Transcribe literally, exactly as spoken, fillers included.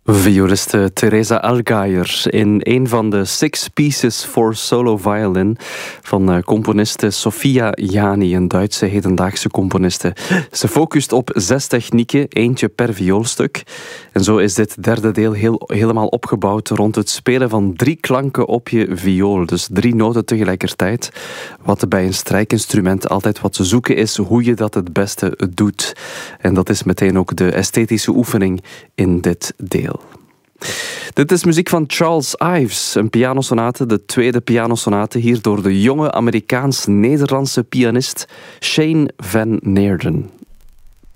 Violiste Teresa Allgaier in een van de Six Pieces for Solo Violin van componiste Sofia Jani, een Duitse hedendaagse componiste. Ze focust op zes technieken, eentje per vioolstuk. En zo is dit derde deel heel, helemaal opgebouwd rond het spelen van drie klanken op je viool. Dus drie noten tegelijkertijd. Wat bij een strijkinstrument altijd wat te zoeken is, hoe je dat het beste doet. En dat is meteen ook de esthetische oefening in dit deel. Dit is muziek van Charles Ives, een pianosonate, de tweede pianosonate, hier door de jonge Amerikaans-Nederlandse pianist Shane Van Neerden.